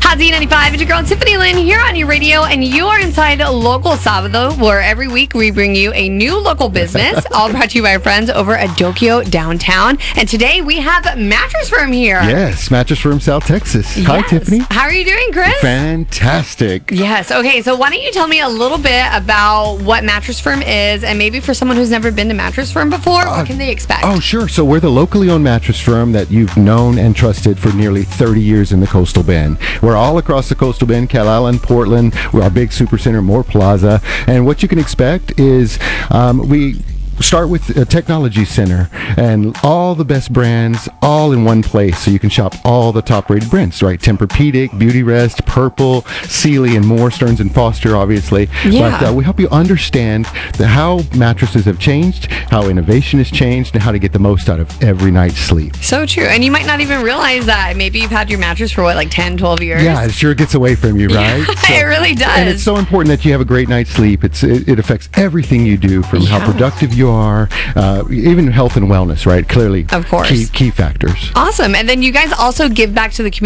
Hot Z95, it's your girl Tiffany Lynn here on your radio, and you are inside Local Sábado, where every week we bring you a new local business, all brought to you by our friends over at Dokyo Downtown. And today we have Mattress Firm here. Yes, Mattress Firm, South Texas. Hi, Tiffany. How are you doing, Chris? Fantastic. Yes. Okay, so why don't you tell me a little bit about what Mattress Firm is, and maybe for someone who's never been to Mattress Firm before, what can they expect? Oh, sure. So we're the locally owned mattress firm that you've known and trusted for nearly 30 years in the Coastal Bend. We're all across the Coastal Bend, Calallen, Portland. We're our big super center, Moore Plaza. And what you can expect is we start with a technology center and all the best brands all in one place, so you can shop all the top rated brands, right? Tempur-Pedic, Beautyrest, Purple, Sealy, and more. Stearns and Foster, obviously. Yeah. But we help you understand how mattresses have changed, how innovation has changed, and how to get the most out of every night's sleep. So true. And you might not even realize that. Maybe you've had your mattress for, 10, 12 years? Yeah, it sure gets away from you, right? Yeah, it really does. And it's so important that you have a great night's sleep. It affects everything you do, from how productive you are, even health and wellness, right? Clearly, of course, key factors. Awesome. And then you guys also give back to the community.